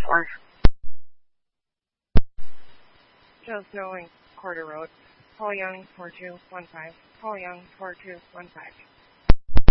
4. Joe Snow and Corder Road. Paul Young 4215. Paul Young 4215.